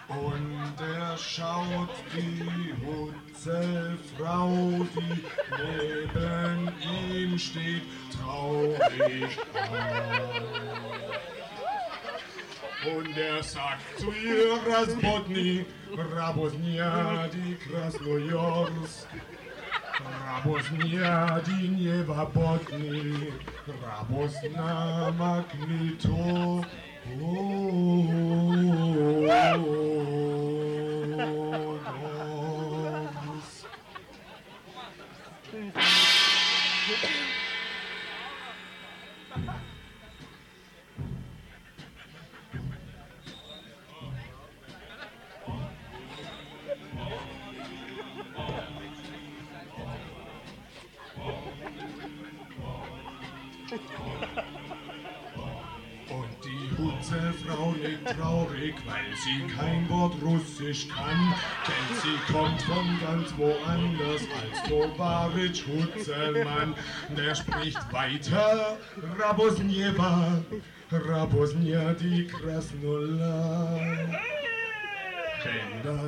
Und er schaut die Hutzelfrau, die neben ihm steht, traurig an. Und er sagt zu ihr, Rasbotni, Rabosnia, Krasnoyorsk, Rabosnia, Nevabotni, Rabosna, Magnito. Und die Hutzelfrau liegt traurig, weil sie kein Wort Russisch kann, denn sie kommt von ganz woanders als Tobaritsch Hutzelmann. Der spricht weiter, Rabosnieva, Rabosnia, die Krasnola. Denn